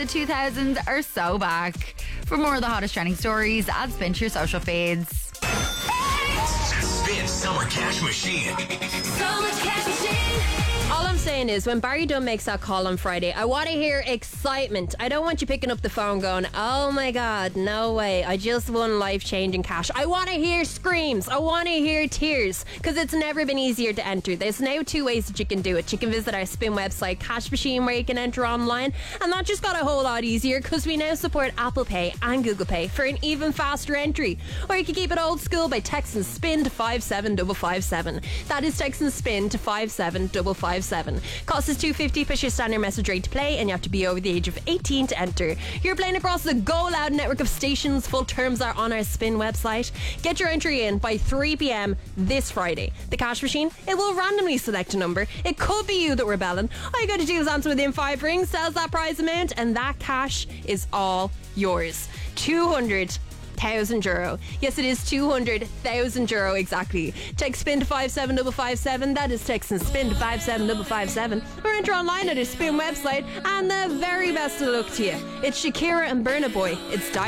The 2000s are so back. For more of the hottest trending stories, add Spin to your social feeds. Spin Summer Cash Machine. So much cash machine. All I'm saying is, when Barry Dunn makes that call on Friday, I want to hear excitement. I don't want you picking up the phone going, oh my God, no way, I just won life-changing cash. I want to hear screams. I want to hear tears, because it's never been easier to enter. There's now 2 ways that you can do it. You can visit our Spin website, Cash Machine, where you can enter online, and that just got a whole lot easier because we now support Apple Pay and Google Pay for an even faster entry. Or you can keep it old school by texting SPIN to 57557. That is texting SPIN to 57557. Cost is $2.50 plus your standard message rate to play, and you have to be over the age of 18 to enter. You're playing across the Go Loud network of stations. Full terms are on our Spin website. Get your entry in by 3 p.m. this Friday. The Cash Machine, it will randomly select a number. It could be you that we're belling. All you got to do is answer within 5 rings, sells that prize amount, and that cash is all yours. €200,000. Yes, it is €200,000 exactly. Text SPIN to 57557. That is texting SPIN to 57557. Or enter online at our Spin website. And the very best of luck to you. It's Shakira and Burna Boy. It's